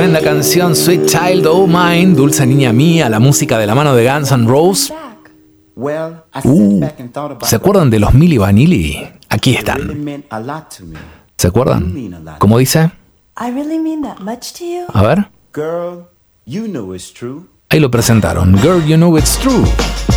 Tremenda canción, Sweet Child O' Mine, Dulce Niña Mía, la música de la mano de Guns N' Roses. ¿Se acuerdan de los Milli Vanilli? Aquí están. ¿Se acuerdan? ¿Cómo dice? A ver. Ahí lo presentaron. Girl, you know it's true.